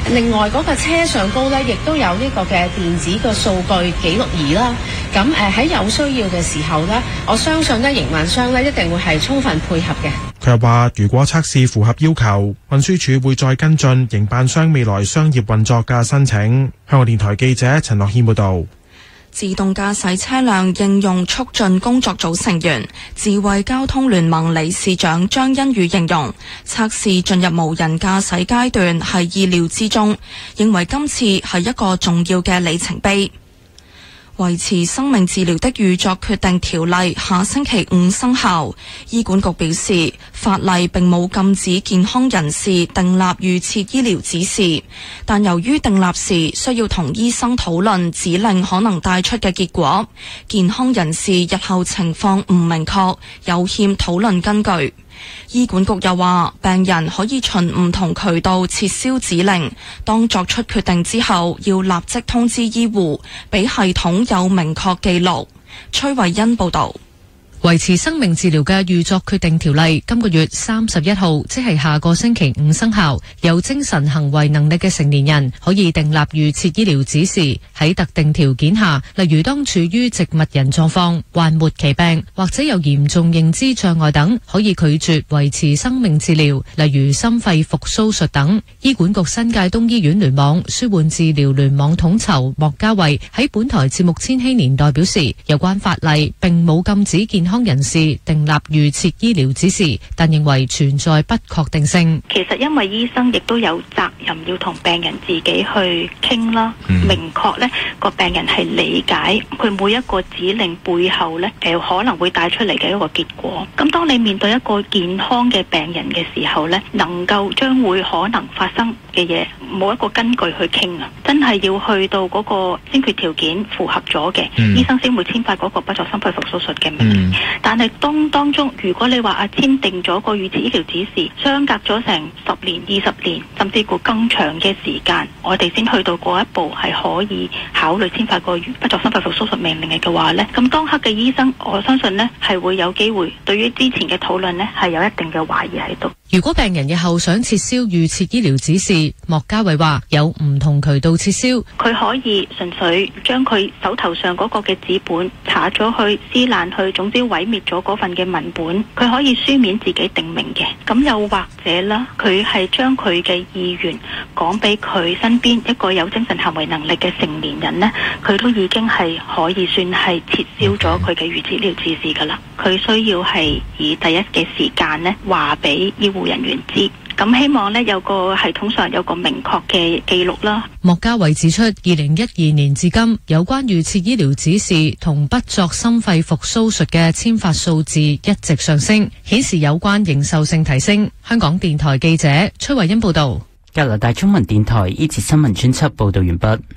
另外嗰個車上高咧，亦都有呢個嘅電子嘅數據記錄儀啦。咁喺有需要嘅時候咧，我相信咧營辦商咧一定會係充分配合嘅。 佢又話，如果測試符合要求，運輸署會再跟進營辦商未來商業運作嘅申請。香港電台記者陳樂軒報導。 自動駕駛車輛應用促進工作組成員、智慧交通聯盟理事長張欣宇形容，測試進入無人駕駛階段係意料之中，認為今次係一個重要嘅里程碑。維持生命治療的預作決定條例下星期5生效。醫管局表示，法例並冇禁止健康人士訂立預設醫療指示，但由於訂立時需要同醫生討論指令可能帶出嘅結果，健康人士日後情況唔明確，有欠討論根據。醫管局又話，病人可以循唔同渠道撤銷指令，當作出決定之後，要立即通知醫護，俾系統有明確記錄。崔慧欣報道。 維持生命治療嘅預作決定條例今個月31號，即係下個星期5生效。有精神行為能力嘅成年人可以訂立預設醫療指示，喺特定條件下，例如當處於植物人狀況、患末期病或者有嚴重認知障礙等，可以拒絕維持生命治療，例如心肺復甦術等。醫管局新界東醫院聯網舒緩治療聯網統籌莫家慧喺本台節目《千禧年代》表示，有關法例並冇禁止健康人士訂立預設醫療指示，但認為存在不確定性。 其實因為醫生亦都有責任要同病人自己去傾啦，明確呢個病人係理解佢每一個指令背後呢可能會帶出嚟嘅一個結果。咁當你面對一個健康嘅病人嘅時候呢，能夠將會可能發生嘅嘢冇一個根據去傾啊，真係要去到嗰個先決條件符合咗嘅，醫生先會簽發嗰個不作心肺復甦術嘅命令。但係當中，如果你話簽訂咗個預設醫療指示，相隔咗成10年、20年，甚至乎更長嘅時間，我哋先去到嗰一步係可以考慮簽發個不作心肺復甦術命令嘅話呢，咁當刻嘅醫生，我相信呢係會有機會對於之前嘅討論呢係有一定嘅懷疑喺度。 如果病人日後想撤銷預設醫療指示，莫家慧話有唔同渠道撤銷。 佢可以純粹將佢手頭上嗰個嘅紙本查咗去、撕爛去，總之毀滅咗嗰份嘅文本。佢可以書面自己定名嘅。咁又或者啦，佢係將佢嘅意願講俾佢身邊一個有精神行為能力嘅成年人呢，佢都已經係可以算係撤銷咗佢嘅預設醫療指示噶啦。佢需要係以第一嘅時間呢話俾醫護人員知。咁希望呢有個系統上有個明確嘅記錄啦。 莫家慧指出，2012年至今有關預設醫療指示同不作心肺復甦術嘅簽發數字一直上升，顯示有關認受性提升。香港電台記者崔慧欣報道。 加拿大中文電台呢節新聞專輯報道完畢。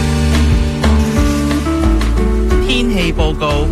天氣報告。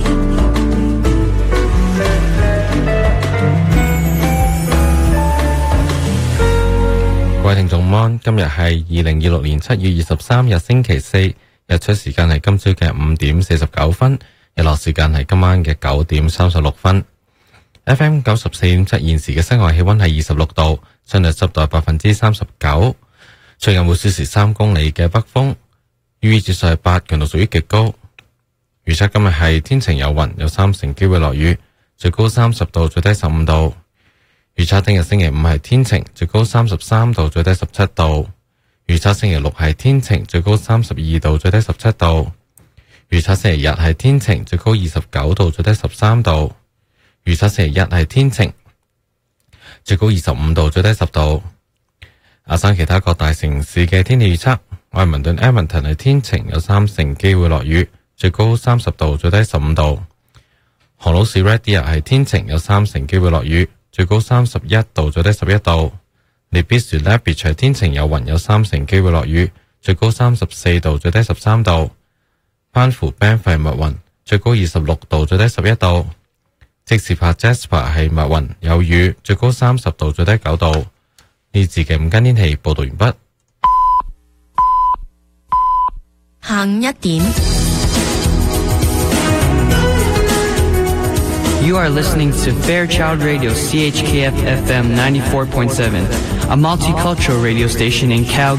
各位聽眾安，今日係2026年7月23日星期四，日出時間係今朝嘅5點49分，日落時間係今晚嘅9點36分。FM 94.7現時嘅室外氣溫係26度，相對濕度39%，吹近每小時3公里嘅北風，預測指數係8，強度屬於極高。預測今日係天晴有雲，有3成機會落雨，最高30度，最低15度。預測聽日星期五係天晴，最高33度，最低17度。預測星期六係天晴，最高32度，最低17度。預測星期日係天晴，最高29度，最低13度。預測星期一係天晴，最高25度，最低10度。亞省其他各大城市嘅天氣預測，愛民頓 Edmonton 係天晴，有3成機會落雨，最高30度，最低15度。荷魯市 Red Deer 係天晴，有3成機會落雨，最高31度，最低11度。列比樹 Labich 係天晴有雲，有3成機會落雨，最高34度，最低13度。班夫 Banff 係密雲，最高26度，最低11度。即時帕 Jasper 係密雲有雨，最高30度，最低9度。呢節嘅午間天氣報道完畢。 下午1點。 You are listening to Fairchild Radio CHKF FM 94.7, a multicultural radio station in Calgary.